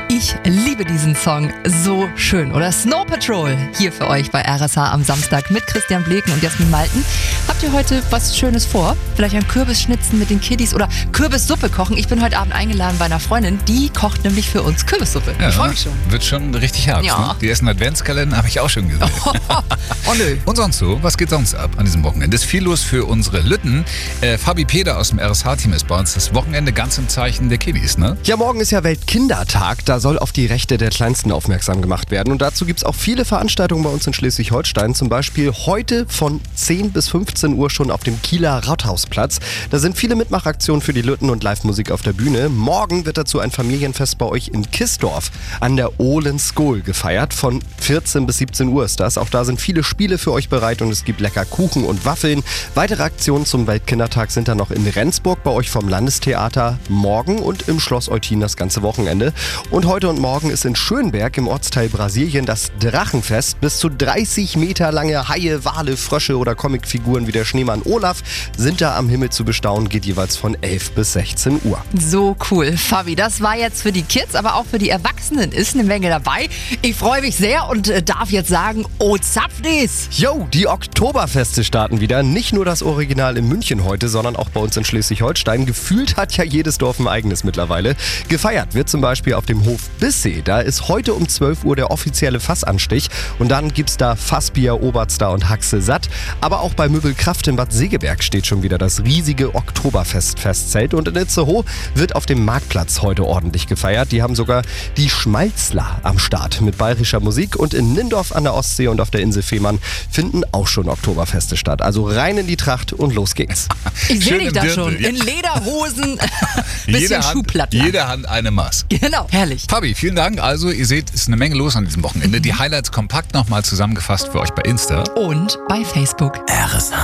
Ich liebe diesen Song. So schön, oder? Snow Patrol hier für euch bei RSH am Samstag mit Christian Bleken und Jasmin Malten. Habt ihr heute was Schönes vor? Vielleicht ein Kürbisschnitzen mit den Kiddies oder Kürbissuppe kochen? Ich bin heute Abend eingeladen bei einer Freundin, die kocht nämlich für uns Kürbissuppe. Ja, ich freue mich schon. Wird schon richtig Herbst, Ja. ne? Die ersten Adventskalender habe ich auch schon gesehen. Oh nö. Und sonst so? Was geht sonst ab an diesem Wochenende? Ist viel los für unsere Lütten. Fabi Peder aus dem RSH-Team ist bei uns. Das Wochenende ganz im Zeichen der Kiddies, ne? Ja, morgen ist ja Weltkindertag. Da soll auf die Rechte der Kleinsten aufmerksam gemacht werden. Und dazu gibt es auch viele Veranstaltungen bei uns in Schleswig-Holstein. Zum Beispiel heute von 10 bis 15 Uhr schon auf dem Kieler Rathausplatz. Da sind viele Mitmachaktionen für die Lütten und Live-Musik auf der Bühne. Morgen wird dazu ein Familienfest bei euch in Kissdorf an der Ohlen Skol gefeiert. Von 14 bis 17 Uhr ist das. Auch da sind viele Spiele für euch bereit und es gibt lecker Kuchen und Waffeln. Weitere Aktionen zum Weltkindertag sind dann noch in Rendsburg bei euch vom Landestheater morgen und im Schloss Eutin das ganze Wochenende. Und heute und morgen ist in Schönberg im Ortsteil Brasilien das Drachenfest. Bis zu 30 Meter lange Haie, Wale, Frösche oder Comicfiguren wie der Schneemann Olaf sind da am Himmel zu bestaunen. Geht jeweils von 11 bis 16 Uhr. So cool. Fabi, das war jetzt für die Kids, aber auch für die Erwachsenen ist eine Menge dabei. Ich freue mich sehr und darf jetzt sagen, oh Zapfnis! Yo, die Oktoberfeste starten wieder. Nicht nur das Original in München heute, sondern auch bei uns in Schleswig-Holstein. Gefühlt hat ja jedes Dorf ein eigenes mittlerweile. Gefeiert wird zum Beispiel auf dem Hof Bissee. Da ist heute um 12 Uhr der offizielle Fassanstich. Und dann gibt's da Fassbier, Oberster und Haxe satt. Aber auch bei Möbelkraft in Bad Segeberg steht schon wieder das riesige Oktoberfest-Festzelt. Und in Itzehoe wird auf dem Marktplatz heute ordentlich gefeiert. Die haben sogar die Schmalzler am Start mit bayerischer Musik. Und in Nindorf an der Ostsee und auf der Insel Fehmarn finden auch schon Oktoberfeste statt. Also rein in die Tracht und los geht's. Ich sehe Schön dich im da Dirndl, schon. ja. In Lederhosen, bisschen Schuhplatten. Jede Hand eine Maß. Genau, herrlich. Fabi, vielen Dank. Also, ihr seht, es ist eine Menge los an diesem Wochenende. Die Highlights kompakt nochmal zusammengefasst für euch bei Insta. Und bei Facebook. RSH.